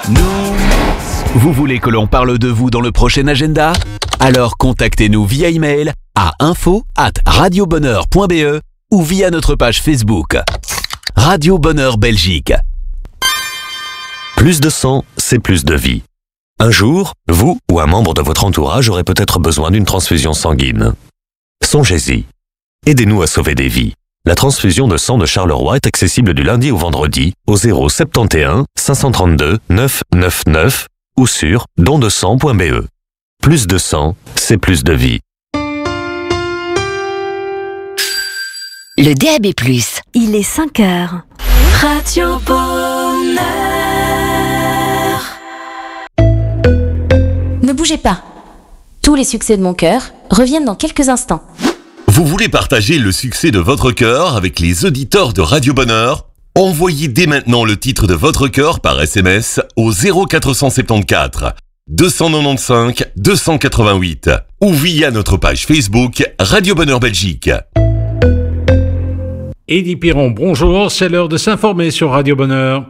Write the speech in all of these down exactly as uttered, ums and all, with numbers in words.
Nous. Vous voulez que l'on parle de vous dans le prochain agenda ? Alors contactez-nous via email à info arobase radiobonheur point b e ou via notre page Facebook. Radio Bonheur Belgique. Plus de sang, c'est plus de vie. Un jour, vous ou un membre de votre entourage aurait peut-être besoin d'une transfusion sanguine. Songez-y. Aidez-nous à sauver des vies. La transfusion de sang de Charleroi est accessible du lundi au vendredi au zéro sept un cinq cent trente-deux neuf cent quatre-vingt-neuf ou sur don de sang point b e. Plus de sang, c'est plus de vie. Le D A B plus. Il est cinq heures. Radio Bonheur. Ne bougez pas. Tous les succès de mon cœur reviennent dans quelques instants. Vous voulez partager le succès de votre cœur avec les auditeurs de Radio Bonheur ? Envoyez dès maintenant le titre de votre cœur par S M S au zéro quatre cent soixante-quatorze deux cent quatre-vingt-quinze deux cent quatre-vingt-huit ou via notre page Facebook Radio Bonheur Belgique. Eddie Piron, bonjour, c'est l'heure de s'informer sur Radio Bonheur.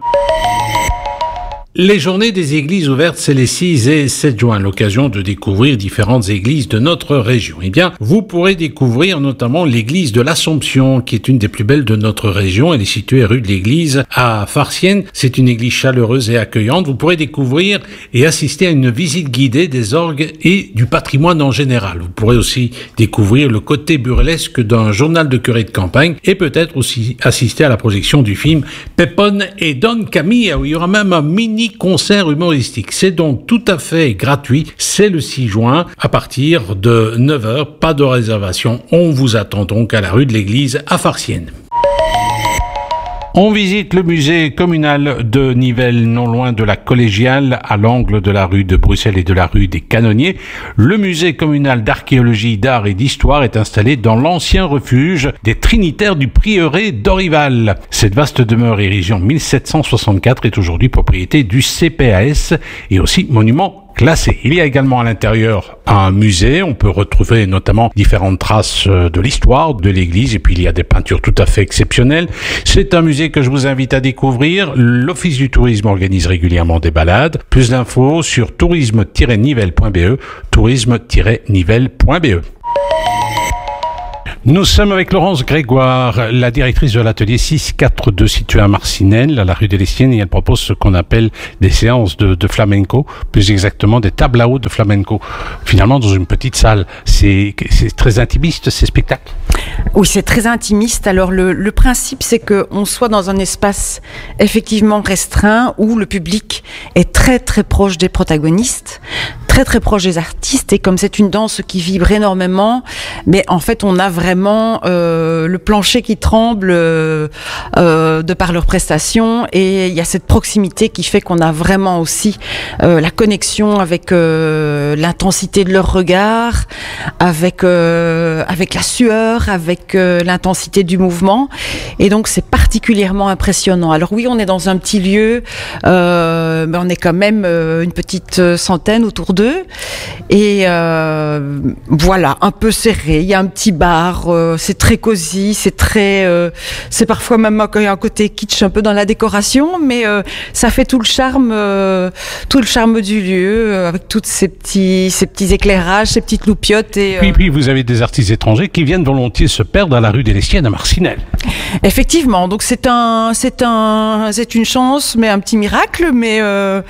Les journées des églises ouvertes, c'est les six et sept juin, l'occasion de découvrir différentes églises de notre région. Eh bien, vous pourrez découvrir notamment l'église de l'Assomption, qui est une des plus belles de notre région. Elle est située rue de l'Église à Farciennes. C'est une église chaleureuse et accueillante. Vous pourrez découvrir et assister à une visite guidée des orgues et du patrimoine en général. Vous pourrez aussi découvrir le côté burlesque d'un journal de curé de campagne et peut-être aussi assister à la projection du film Pépone et Don Camille, où il y aura même un mini concert humoristique. C'est donc tout à fait gratuit. C'est le six juin à partir de neuf heures. Pas de réservation. On vous attend donc à la rue de l'Église à Farciennes. On visite le musée communal de Nivelles, non loin de la Collégiale, à l'angle de la rue de Bruxelles et de la rue des Canonniers. Le musée communal d'archéologie, d'art et d'histoire est installé dans l'ancien refuge des Trinitaires du prieuré d'Orival. Cette vaste demeure érigée en mille sept cent soixante-quatre est aujourd'hui propriété du C P A S et aussi monument classé. Il y a également à l'intérieur un musée. On peut retrouver notamment différentes traces de l'histoire de l'église et puis il y a des peintures tout à fait exceptionnelles. C'est un musée que je vous invite à découvrir. L'Office du tourisme organise régulièrement des balades. Plus d'infos sur tourisme tiret nivelles point b e, tourisme tiret nivelles point b e. Nous sommes avec Laurence Grégoire, la directrice de l'atelier six cent quarante-deux situé à Marcinelle, à la rue des Lestiennes, et elle propose ce qu'on appelle des séances de, de flamenco, plus exactement des tables à eau de flamenco. Finalement, dans une petite salle, c'est, c'est très intimiste ces spectacles. Oui, c'est très intimiste. Alors le, le principe, c'est qu'on soit dans un espace effectivement restreint où le public est très très proche des protagonistes, très très proche des artistes, et comme c'est une danse qui vibre énormément, mais en fait on a vraiment euh, le plancher qui tremble euh, euh, de par leurs prestations, et il y a cette proximité qui fait qu'on a vraiment aussi euh, la connexion avec euh, l'intensité de leur regard, avec euh, avec la sueur, avec euh, l'intensité du mouvement, et donc c'est particulièrement impressionnant. Alors oui, on est dans un petit lieu, euh, mais on est quand même euh, une petite centaine autour d'eux, et euh, voilà, un peu serré. Il y a un petit bar, euh, c'est très cosy, c'est très, euh, c'est parfois même un, un côté kitsch un peu dans la décoration, mais euh, ça fait tout le charme, euh, tout le charme du lieu, euh, avec toutes ces petits, ces petits éclairages, ces petites loupiottes. Et euh... puis, puis vous avez des artistes étrangers qui viennent volontiers se perdre à la rue des Lestiennes à Marcinelle. Effectivement, donc c'est un, c'est un, c'est une chance, mais un petit miracle, mais euh,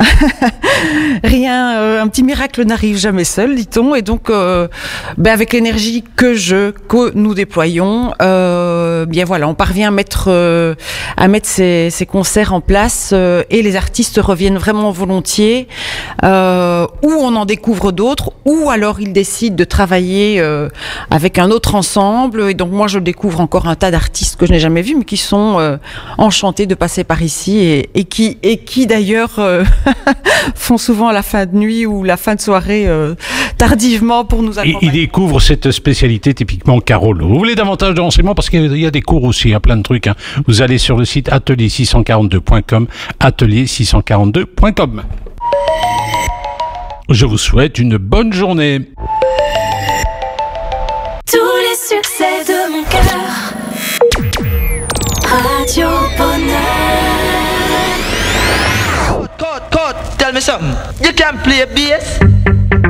rien, euh, un petit miracle n'arrive jamais seul, dit-on, et donc, euh, ben avec l'énergie que je, que nous déployons, euh, bien voilà, on parvient à mettre, euh, à mettre ces, ces concerts en place, euh, et les artistes reviennent vraiment volontiers, euh, ou on en découvre d'autres, ou alors ils décident de travailler euh, avec un autre ensemble, et donc moi je découvre encore un tas d'artistes que je n'ai jamais vus, mais qui sont euh, enchantés de passer par ici, et, et qui, et qui d'ailleurs euh, font souvent la fin de nuit ou la fin de soirée euh, tardivement pour nous accompagner. Ils découvrent cette spécialité typiquement Carolo. Vous voulez davantage de renseignements, parce qu'il y a des cours aussi, hein, plein de trucs. Hein. Vous allez sur le site atelier six cent quarante-deux point com, atelier six cent quarante-deux point com. Je vous souhaite une bonne journée. Tous les succès de mon cœur. Radio Bonheur. Code, code, code. tell me something. You can play bass.